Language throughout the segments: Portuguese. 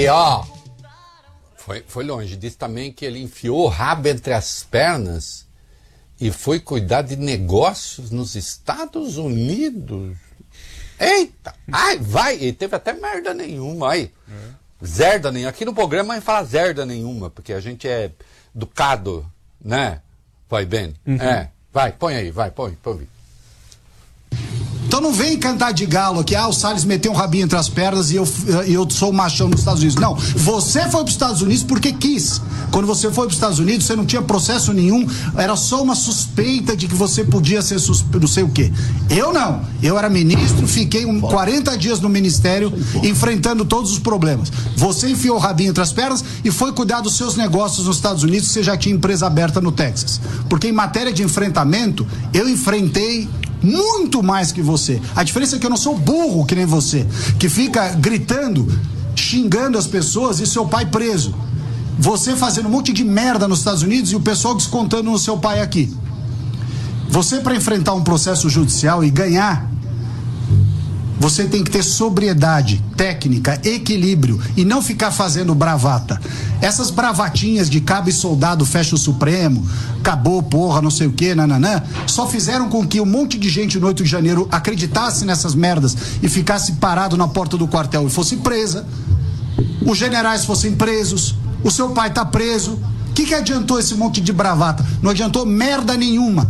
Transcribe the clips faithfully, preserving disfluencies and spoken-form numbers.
E ó, foi, foi longe. Disse também que ele enfiou o rabo entre as pernas e foi cuidar de negócios nos Estados Unidos. Eita! Ai, vai! E teve até merda nenhuma aí. É. Zerda nenhuma. Aqui no programa a gente fala zerda nenhuma, porque a gente é educado, né? Vai, Ben? Uhum. É. Vai, põe aí, vai, põe, põe. Então não vem cantar de galo aqui, ah, o Salles meteu um rabinho entre as pernas e eu, eu sou machão nos Estados Unidos. Não, você foi para os Estados Unidos porque quis. Quando você foi para os Estados Unidos, você não tinha processo nenhum, era só uma suspeita de que você podia ser suspeito, não sei o quê. Eu não, eu era ministro, fiquei um, quarenta dias no ministério enfrentando todos os problemas. Você enfiou o rabinho entre as pernas e foi cuidar dos seus negócios nos Estados Unidos, você já tinha empresa aberta no Texas. Porque em matéria de enfrentamento, eu enfrentei muito mais que você. A diferença é que eu não sou burro que nem você, que fica gritando, xingando as pessoas e seu pai preso. Você fazendo um monte de merda nos Estados Unidos e o pessoal descontando no seu pai aqui. Você, para enfrentar um processo judicial e ganhar, você tem que ter sobriedade, técnica, equilíbrio e não ficar fazendo bravata. Essas bravatinhas de cabo e soldado fecha o Supremo, acabou, porra, não sei o que, nananã, só fizeram com que um monte de gente no oito de janeiro acreditasse nessas merdas e ficasse parado na porta do quartel e fosse presa, os generais fossem presos, o seu pai tá preso. O que que adiantou esse monte de bravata? Não adiantou merda nenhuma.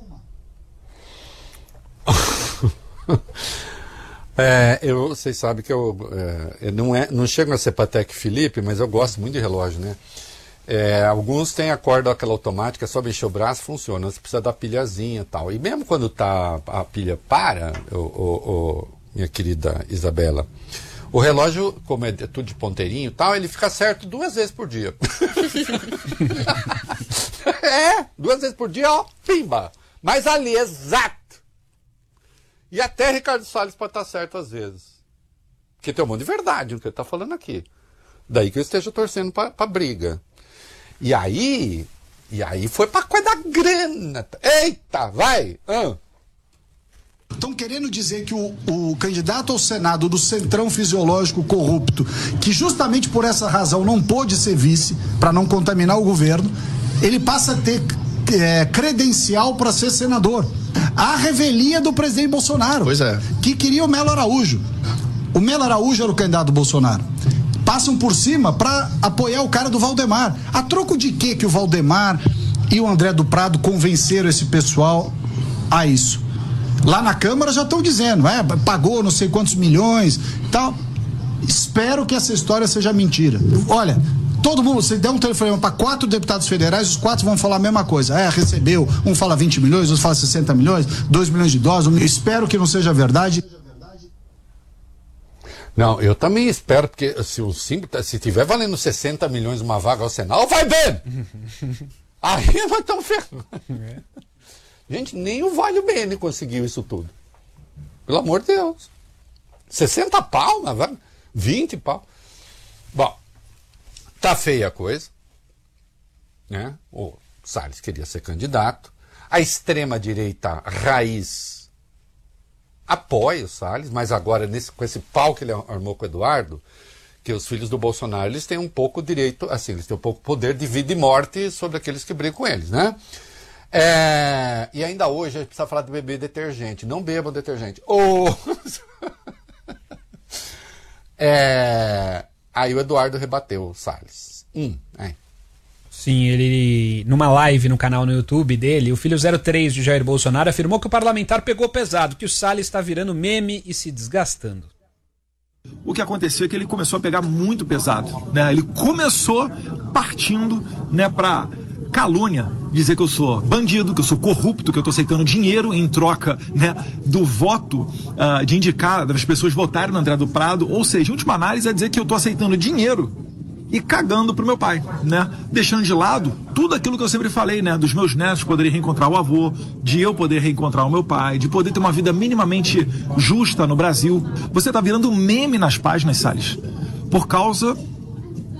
É, eu, vocês sabem que eu, é, eu não, é, não chego a ser Patek Philippe, mas eu gosto muito de relógio, né? É, alguns têm a corda aquela automática, é só mexer o braço, funciona. Você precisa da pilhazinha e tal. E mesmo quando tá, a pilha para, o, o, o, minha querida Isabela, o relógio, como é tudo de ponteirinho e tal, ele fica certo duas vezes por dia. É, duas vezes por dia, ó, pimba. Mas ali, exato. E até Ricardo Salles pode estar certo às vezes. Porque tem um monte de verdade no que ele está falando aqui. Daí que eu esteja torcendo para a briga. E aí, e aí foi para coisa da grana. Eita, vai! Ah. Estão querendo dizer que o, o candidato ao Senado do Centrão Fisiológico corrupto, que justamente por essa razão não pôde ser vice, para não contaminar o governo, ele passa a ter é, credencial para ser senador. A revelia do presidente Bolsonaro, pois é, que queria o Melo Araújo. O Melo Araújo era o candidato do Bolsonaro. Passam por cima para apoiar o cara do Valdemar. A troco de quê que o Valdemar e o André do Prado convenceram esse pessoal a isso? Lá na Câmara já estão dizendo, é, pagou não sei quantos milhões e tal. Espero que essa história seja mentira. Olha, todo mundo, você der um telefonema para quatro deputados federais, os quatro vão falar a mesma coisa. É, recebeu, um fala vinte milhões, outro fala sessenta milhões, dois milhões de dólares. Um, espero que não seja verdade. Não, eu também espero, porque se o símbolo, se tiver valendo sessenta milhões uma vaga ao Senado, vai bem! Aí nós estamos ferrando. Gente, nem o Vale Bene conseguiu isso tudo. Pelo amor de Deus. sessenta pau, na vaga? vinte pau. Bom, tá feia a coisa, né? O Salles queria ser candidato. A extrema-direita raiz apoia o Salles, mas agora nesse, com esse pau que ele armou com o Eduardo, que os filhos do Bolsonaro, eles têm um pouco direito, assim, eles têm um pouco poder de vida e morte sobre aqueles que brigam com eles, né? É, e ainda hoje a gente precisa falar de beber detergente. Não bebam detergente. Oh. é, aí o Eduardo rebateu o Salles. Hum, é. Sim, ele, numa live no canal no YouTube dele, o filho zero três de Jair Bolsonaro afirmou que o parlamentar pegou pesado, que o Salles está virando meme e se desgastando. O que aconteceu é que ele começou a pegar muito pesado, né? Ele começou partindo, né, para calúnia, dizer que eu sou bandido, que eu sou corrupto, que eu estou aceitando dinheiro em troca, né, do voto, uh, de indicar, das pessoas votarem no André do Prado, ou seja, em última análise é dizer que eu estou aceitando dinheiro e cagando pro meu pai, né? Deixando de lado tudo aquilo que eu sempre falei, né? Dos meus netos poderem reencontrar o avô, de eu poder reencontrar o meu pai, de poder ter uma vida minimamente justa no Brasil. Você tá virando meme nas páginas, Salles, por causa